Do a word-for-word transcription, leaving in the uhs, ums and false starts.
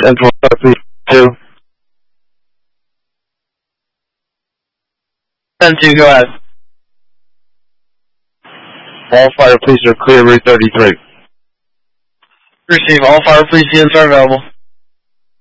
and please two. ten two, go ahead. All fire police are clear, Route thirty-three. Receive, all fire police units are available.